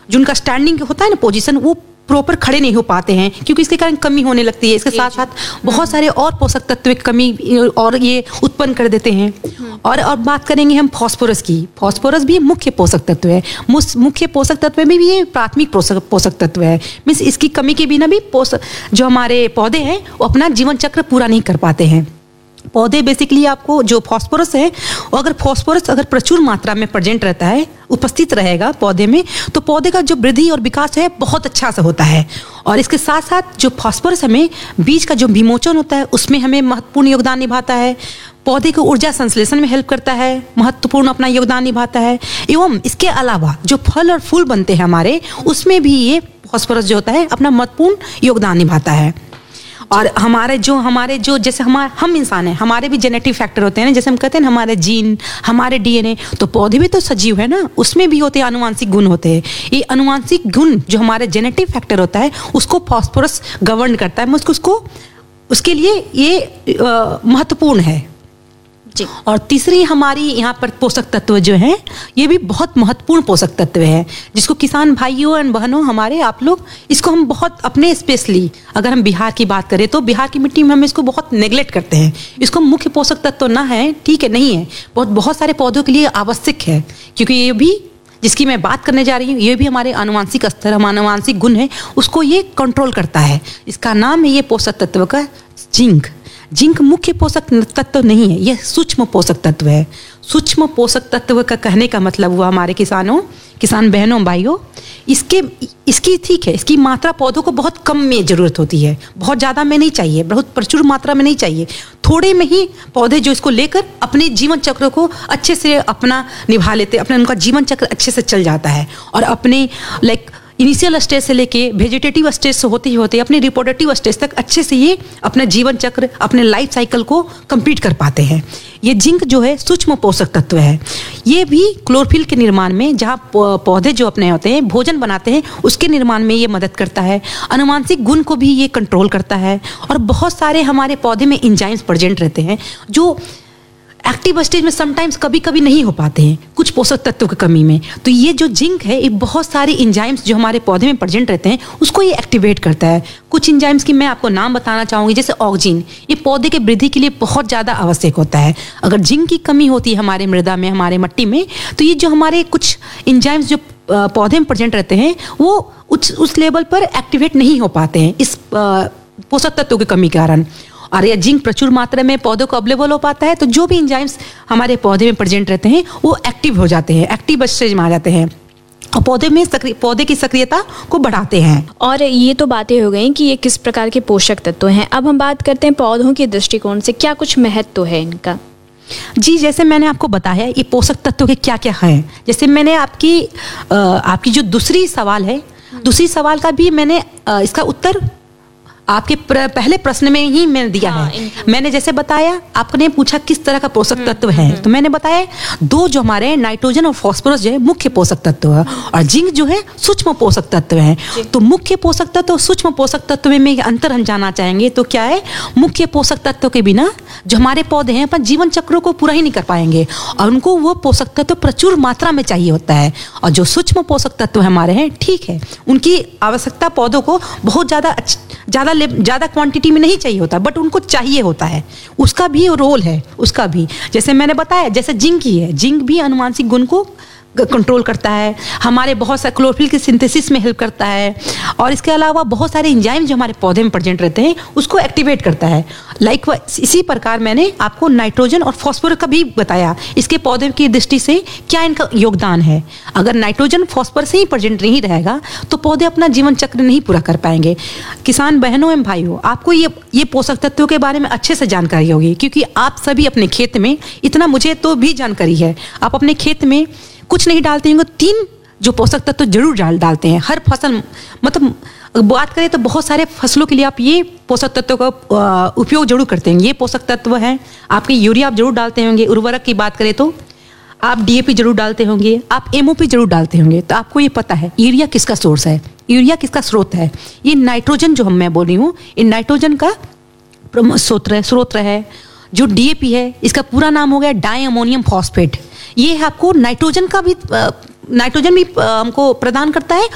जो उनका स्टैंडिंग होता है ना पोजीशन, वो प्रॉपर खड़े नहीं हो पाते हैं क्योंकि इसके कारण कमी होने लगती है। इसके साथ साथ बहुत सारे और पोषक तत्व कमी और ये उत्पन्न कर देते हैं। और बात करेंगे हम फास्फोरस की। फास्फोरस भी मुख्य पोषक तत्व है। मुख्य पोषक तत्व में भी ये प्राथमिक पोषक तत्व है। मीन्स इसकी कमी के बिना भी जो हमारे पौधे हैं वो अपना जीवन चक्र पूरा नहीं कर पाते हैं। पौधे बेसिकली आपको जो फास्फोरस है, अगर फास्फोरस अगर प्रचुर मात्रा में प्रेजेंट रहता है, उपस्थित रहेगा पौधे में, तो पौधे का जो वृद्धि और विकास है बहुत अच्छा से होता है। और इसके साथ साथ जो फास्फोरस हमें बीज का जो विमोचन होता है उसमें हमें महत्वपूर्ण योगदान निभाता है। पौधे को ऊर्जा संश्लेषण में हेल्प करता है, महत्वपूर्ण अपना योगदान निभाता है। एवं इसके अलावा जो फल और फूल बनते हैं हमारे, उसमें भी ये फास्फोरस जो होता है अपना महत्वपूर्ण योगदान निभाता है। और हमारे जो जैसे हम इंसान हैं, हमारे भी जेनेटिक फैक्टर होते हैं ना, जैसे हम कहते हैं ना हमारे जीन, हमारे डीएनए, तो पौधे भी तो सजीव है ना, उसमें भी होते हैं आनुवांशिक गुण होते हैं। ये आनुवांशिक गुण जो हमारे जेनेटिक फैक्टर होता है उसको फास्फोरस गवर्न करता है। उसको उसके लिए ये महत्वपूर्ण है जी। और तीसरी हमारी यहाँ पर पोषक तत्व जो है, ये भी बहुत महत्वपूर्ण पोषक तत्व है, जिसको किसान भाइयों एंड बहनों हमारे आप लोग इसको हम बहुत अपने स्पेशली अगर हम बिहार की बात करें तो बिहार की मिट्टी में हम इसको बहुत नेग्लेक्ट करते हैं। इसको मुख्य पोषक तत्व ना है, ठीक है, नहीं है, बहुत सारे पौधों के लिए आवश्यक है, क्योंकि ये भी जिसकी मैं बात करने जा रही हूँ ये भी हमारे आनुवांशिक स्तर, हमारे आनुवांशिक गुण है, उसको ये कंट्रोल करता है। इसका नाम है ये पोषक तत्व का जिंक। जिंक मुख्य पोषक तत्व नहीं है, यह सूक्ष्म पोषक तत्व है। सूक्ष्म पोषक तत्व का कहने का मतलब हुआ हमारे किसान बहनों भाइयों, इसकी ठीक है, इसकी मात्रा पौधों को बहुत कम में जरूरत होती है, बहुत ज़्यादा में नहीं चाहिए, बहुत प्रचुर मात्रा में नहीं चाहिए, थोड़े में ही पौधे जो इसको लेकर अपने जीवन चक्र को अच्छे से अपना निभा लेते, अपना उनका जीवन चक्र अच्छे से चल जाता है। और अपने इनिशियल स्टेज से लेके वेजिटेटिव स्टेज से होते ही होते अपने रिप्रोडक्टिव स्टेज तक अच्छे से ये अपना जीवन चक्र, अपने लाइफ साइकिल को कंप्लीट कर पाते हैं। ये जिंक जो है सूक्ष्म पोषक तत्व है। ये भी क्लोरोफिल के निर्माण में, जहाँ पौधे जो अपने होते हैं भोजन बनाते हैं, उसके निर्माण में ये मदद करता है। आनुवांशिक गुण को भी ये कंट्रोल करता है। और बहुत सारे हमारे पौधे में एंजाइम्स प्रेजेंट रहते हैं जो एक्टिव स्टेज में समटाइम्स कभी कभी नहीं हो पाते हैं कुछ पोषक तत्वों की कमी में। तो ये जो जिंक है, ये बहुत सारे एंजाइम्स जो हमारे पौधे में प्रेजेंट रहते हैं उसको ये एक्टिवेट करता है। कुछ एंजाइम्स की मैं आपको नाम बताना चाहूँगी, जैसे ऑक्जिन, ये पौधे के वृद्धि के लिए बहुत ज़्यादा आवश्यक होता है। अगर जिंक की कमी होती है हमारे मृदा में, हमारे मिट्टी में, तो ये जो हमारे कुछ एंजाइम्स जो पौधे में प्रेजेंट रहते हैं वो उस लेवल पर एक्टिवेट नहीं हो पाते हैं इस पोषक तत्वों की कमी के कारण। और यह जिंक प्रचुर मात्रा में पौधों को अवेलेबल हो पाता है, तो जो भी एंजाइम्स हमारे पौधे में प्रेजेंट रहते हैं वो एक्टिव हो जाते हैं, एक्टिव स्टेज में आ जाते हैं और पौधे की सक्रियता को बढ़ाते हैं। और ये तो बातें हो गई कि ये किस प्रकार के पोषक तत्व हैं। अब हम बात करते हैं पौधों के दृष्टिकोण से क्या कुछ महत्व है इनका। जी, जैसे मैंने आपको बताया ये पोषक तत्व के क्या क्या हैं। जैसे मैंने आपकी जो दूसरी सवाल है, दूसरी सवाल का भी मैंने इसका उत्तर आपके पहले प्रश्न में ही मैंने दिया है। मैंने जैसे बताया, आपने पूछा किस तरह का पोषक तत्व है, तो मैंने बताया दो जो हमारे नाइट्रोजन और फास्फोरस जो है मुख्य पोषक तत्व है, और जिंक जो है सूक्ष्म पोषक तत्व है। तो मुख्य पोषक तत्व और सूक्ष्म पोषक तत्व में अंतर हम जानना चाहेंगे तो क्या है, मुख्य पोषक तत्व के बिना जो हमारे पौधे हैं अपना जीवन चक्रों को पूरा ही नहीं कर पाएंगे और उनको वो पोषक तत्व प्रचुर मात्रा में चाहिए होता है। और जो सूक्ष्म पोषक तत्व हमारे हैं, ठीक है, उनकी आवश्यकता पौधों को बहुत ज़्यादा क्वांटिटी में नहीं चाहिए होता, बट उनको चाहिए होता है, उसका भी रोल है, उसका भी। जैसे मैंने बताया, जैसे जिंक ही है, जिंक भी आनुवांशिक गुण को कंट्रोल करता है, हमारे बहुत सारे क्लोरोफिल के सिंथेसिस में हेल्प करता है, और इसके अलावा बहुत सारे एंजाइम जो हमारे पौधे में प्रेजेंट रहते हैं उसको एक्टिवेट करता है। इसी प्रकार मैंने आपको नाइट्रोजन और फास्फोरस का भी बताया, इसके पौधे की दृष्टि से क्या इनका योगदान है। अगर नाइट्रोजन फास्फोरस ही प्रेजेंट नहीं रहेगा तो पौधे अपना जीवन चक्र नहीं पूरा कर पाएंगे। किसान बहनों एवं भाइयों, आपको ये पोषक तत्वों के बारे में अच्छे से जानकारी होगी, क्योंकि आप सभी अपने खेत में, इतना मुझे तो भी जानकारी है, आप अपने खेत में कुछ नहीं डालते होंगे, 3 जो पोषक तत्व जरूर डालते हैं हर फसल। मतलब बात करें तो बहुत सारे फसलों के लिए आप ये पोषक तत्व का उपयोग जरूर करते हैं। ये पोषक तत्व हैं आपके, यूरिया आप जरूर डालते होंगे, उर्वरक की बात करें तो आप डीएपी जरूर डालते होंगे, आप एमओपी जरूर डालते होंगे। तो आपको ये पता है यूरिया किसका सोर्स है, यूरिया किसका स्रोत है। ये नाइट्रोजन जो मैं बोल रही हूँ, ये नाइट्रोजन का स्रोत है। जो डीएपी है, इसका पूरा नाम हो गया डाई अमोनियम फॉस्फेट। ये आपको नाइट्रोजन भी हमको प्रदान करता है